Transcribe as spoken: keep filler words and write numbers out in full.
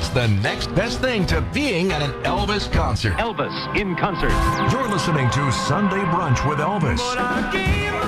It's the next best thing to being at an Elvis concert. Elvis in concert. You're listening to Sunday Brunch with Elvis.